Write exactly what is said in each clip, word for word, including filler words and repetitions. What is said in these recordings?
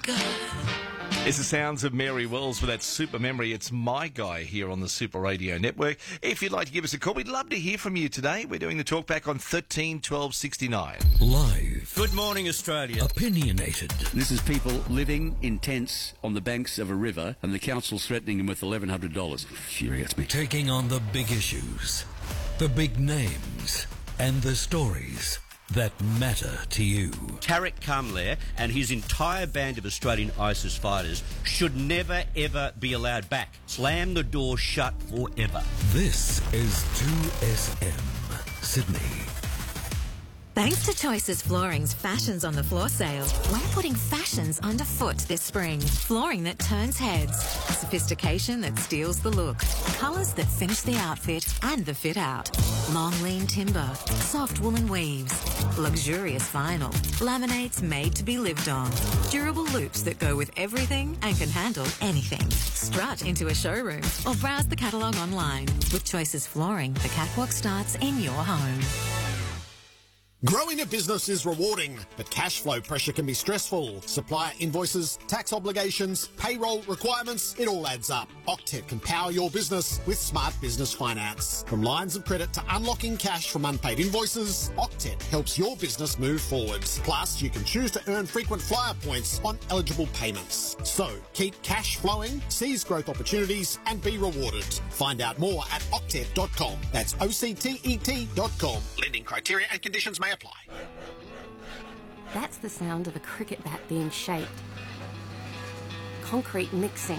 God. It's the sounds of Mary Wells with that super memory. It's My Guy here on the Super Radio Network. If you'd like to give us a call, we'd love to hear from you today. We're doing the talk back on thirteen twelve sixty-nine. Live. Good morning, Australia. Opinionated. This is people living in tents on the banks of a river and the council's threatening them with eleven hundred dollars. Infuriates me. Taking on the big issues, the big names, and the stories that matter to you. Tariq Kamler and his entire band of Australian ISIS fighters should never, ever be allowed back. Slam the door shut forever. This is two S M, Sydney. Thanks to Choices Flooring's Fashions on the Floor sale, we're putting fashions underfoot this spring. Flooring that turns heads, sophistication that steals the look, colours that finish the outfit and the fit out. Long lean timber, soft woolen weaves, luxurious vinyl, laminates made to be lived on, durable loops that go with everything and can handle anything. Strut into a showroom or browse the catalogue online. With Choices Flooring, the catwalk starts in your home. Growing a business is rewarding, but cash flow pressure can be stressful. Supplier invoices, tax obligations, payroll requirements, it all adds up. Octet can power your business with smart business finance. From lines of credit to unlocking cash from unpaid invoices, Octet helps your business move forwards. Plus, you can choose to earn frequent flyer points on eligible payments. So, keep cash flowing, seize growth opportunities, and be rewarded. Find out more at octet dot com. That's O C T E T dot com. Lending criteria and conditions may apply. That's the sound of a cricket bat being shaped. Concrete mixing.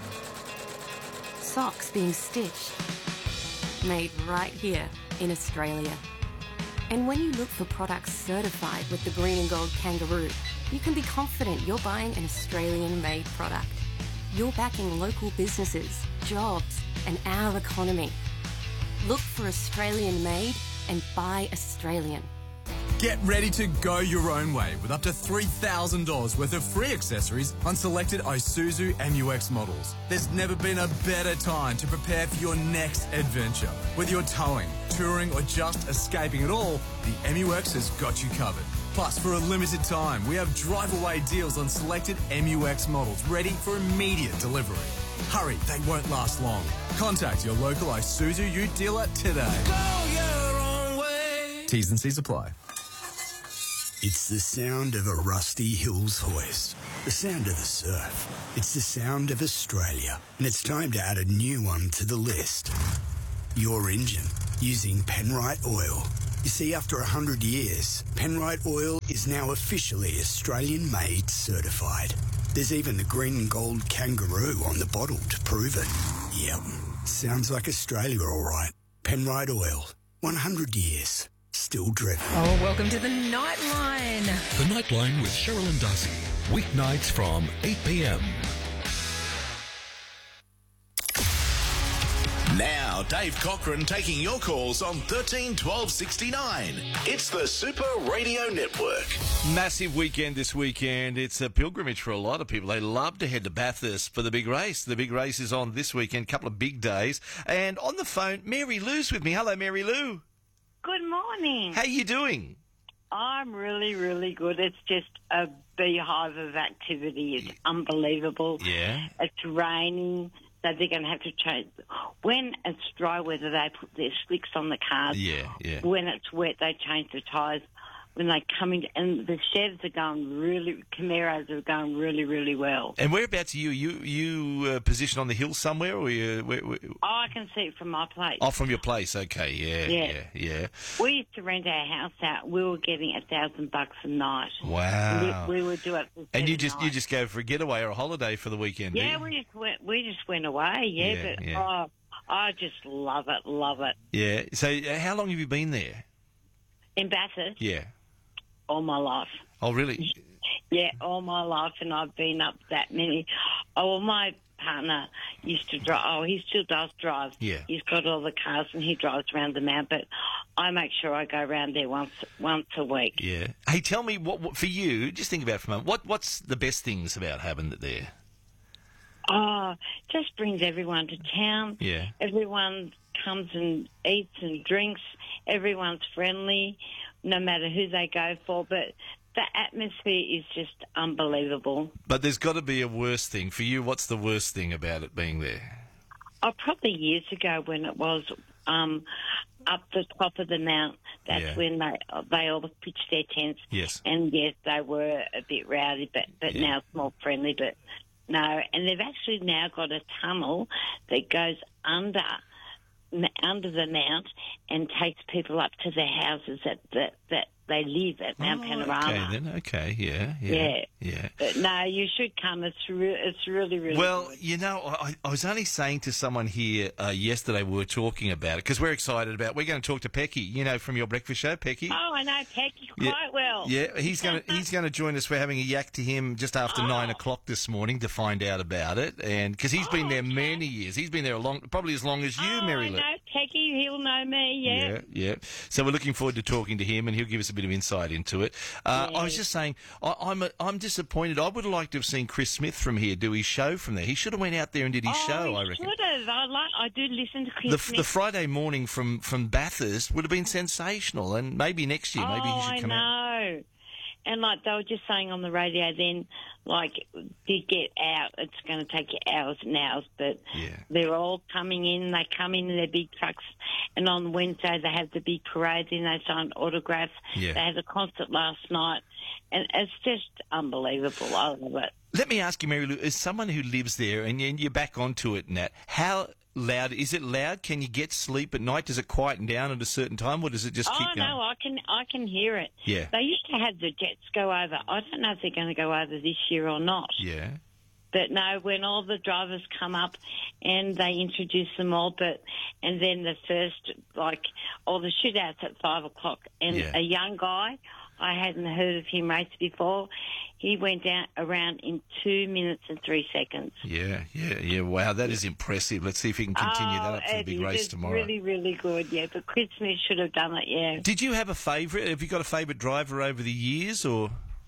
Socks being stitched. Made right here in Australia. And when you look for products certified with the green and gold kangaroo, you can be confident you're buying an Australian-made product. You're backing local businesses, jobs, and our economy. Look for Australian-made and buy Australian. Get ready to go your own way with up to three thousand dollars worth of free accessories on selected Isuzu M U X models. There's never been a better time to prepare for your next adventure. Whether you're towing, touring, or just escaping it all, the M U X has got you covered. Plus, for a limited time, we have drive-away deals on selected M U X models ready for immediate delivery. Hurry, they won't last long. Contact your local Isuzu Ute dealer today. Go your own way. T's and C's apply. It's the sound of a Rusty Hills hoist, the sound of the surf. It's the sound of Australia, and it's time to add a new one to the list. Your engine, using Penrite Oil. You see, after one hundred years, Penrite Oil is now officially Australian-made certified. There's even the green and gold kangaroo on the bottle to prove it. Yep, sounds like Australia all right. Penrite Oil, one hundred years. Still driven. Oh, welcome to the Nightline. The Nightline with Cheryl and Darcy. Weeknights from eight p.m. Now, Dave Cochran taking your calls on thirteen twelve sixty-nine. It's the Super Radio Network. Massive weekend this weekend. It's a pilgrimage for a lot of people. They love to head to Bathurst for the big race. The big race is on this weekend, couple of big days. And on the phone, Mary Lou's with me. Hello, Mary Lou. Good morning. How you doing? I'm really, really good. It's just a beehive of activity. It's unbelievable. Yeah. It's raining, so they're going to have to change. When it's dry weather, they put their slicks on the cars. Yeah, yeah. When it's wet, they change the tyres. When they come in, and the sheds are going really, Camaros are going really, really well. And whereabouts are you? You you uh, positioned on the hill somewhere, or you? Where, where? Oh, I can see it from my place. Oh, from your place. Okay, yeah, yeah, Yeah. yeah. We used to rent our house out. We were getting a thousand bucks a night. Wow. We, we would do it. For And you seven just nights. you just go for a getaway or a holiday for the weekend? do Yeah, you? we just went. We just went away. Yeah, Yeah, but yeah. oh, I just love it, love it. Yeah. So, uh, how long have you been there? In Bathurst, Yeah. all my life. Oh, really? Yeah, all my life, and I've been up that many. Oh, well, my partner used to drive. Oh, he still does drive. Yeah. He's got all the cars, and he drives around the mount. But I make sure I go around there once once a week. Yeah. Hey, tell me what, what for you. Just think about it for a moment. What what's the best things about having it there? Oh, just brings everyone to town. Yeah. Everyone comes and eats and drinks. Everyone's friendly, no matter who they go for. But the atmosphere is just unbelievable. But there's got to be a worse thing. For you, what's the worst thing about it being there? Oh, probably years ago when it was um, up the top of the mount. That's Yeah. when they they all pitched their tents. Yes. And yes, they were a bit rowdy, but but Yeah. now it's more friendly. But no, and they've actually now got a tunnel that goes under under the mount and takes people up to their houses that that, that they live at Mount Oh, Panorama. Okay, then. Okay, yeah, yeah, Yeah. yeah. But no, you should come. It's re- it's really really Well, good. you know, I, I was only saying to someone here uh, yesterday, we were talking about it, because we're excited about, we're going to talk to Pecky, you know, from your breakfast show, Pecky. Oh, I know Pecky quite Yeah. well. Yeah, he's going to he's going to join us. We're having a yak to him just after Oh. nine o'clock this morning to find out about it, and because he's been there many years, he's been there a long, probably as long as you, oh, Mary I Lou. know Pecky. He'll know me. Yeah. Yeah, yeah. So we're looking forward to talking to him, and he'll give us a bit of insight into it. Uh, I was just saying, I, I'm a, I'm disappointed. I would have liked to have seen Chris Smith from here do his show from there. He should have went out there and did his oh, show. he I reckon. should have. I like. I do listen to Chris The, Smith. the Friday morning from, from Bathurst would have been sensational, and maybe next year, maybe oh, he should come I out. know. And like they were just saying on the radio, then like to get out, it's going to take you hours and hours. But Yeah. they're all coming in. They come in in their big trucks, and on Wednesday they have the big parade. Then they sign autographs. Yeah. They had a concert last night, and it's just unbelievable. I love it. Let me ask you, Mary Lou, as someone who lives there, and you- you're back onto it, Nat, how loud is it? Loud? Can you get sleep at night? Does it quieten down at a certain time, or does it just oh keep going? no, I can I can hear it. Yeah. They used to have the jets go over. I don't know if they're going to go over this year or not. Yeah. But no, when all the drivers come up and they introduce them all, but and then the first like all the shootouts at five o'clock, and Yeah. a young guy, I hadn't heard of him race before. He went down around in two minutes and three seconds. Yeah, yeah, yeah. Wow, that is impressive. Let's see if he can continue oh, that up for the it big is. race It's tomorrow. Really, really good. Yeah, but Chris Smith should have done it. Yeah. Did you have a favourite? Have you got a favourite driver over the years, or?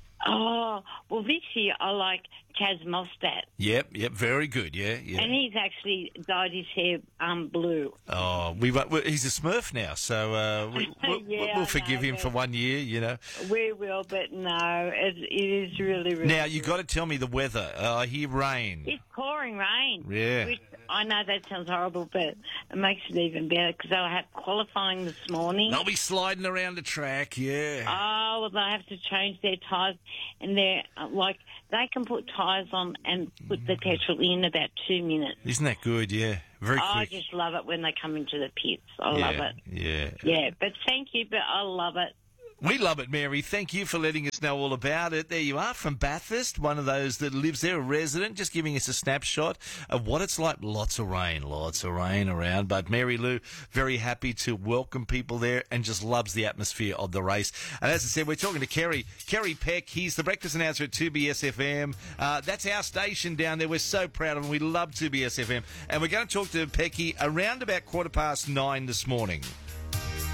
Oh well, this year I like Chaz Mostert. Yep, yep. Very good. Yeah, yeah. And he's actually dyed his hair um, blue. Oh, we, we he's a Smurf now, so uh, we, we'll, Yeah, we'll I forgive know, him for but- one year. You know. We will, but no, it, it is really, really Now you got to tell me the weather. Uh, I hear rain. It's pouring rain. Yeah. Which I know that sounds horrible, but it makes it even better because they'll have qualifying this morning. They'll be sliding around the track. Yeah. Oh, well, they have to change their tyres, and they're uh, like they can put tyres on and put the petrol in about two minutes. Isn't that good? Yeah. Very I quick. just love it when they come into the pits. I yeah, love it. Yeah. Yeah, but thank you, but I love it. We love it, Mary. Thank you for letting us know all about it. There you are from Bathurst, one of those that lives there, a resident, just giving us a snapshot of what it's like. Lots of rain, lots of rain around. But Mary Lou, very happy to welcome people there and just loves the atmosphere of the race. And as I said, we're talking to Kerry, Kerry Peck. He's the breakfast announcer at two B S F M. Uh, that's our station down there. We're so proud of him. We love two B S F M. And we're going to talk to Pecky around about quarter past nine this morning.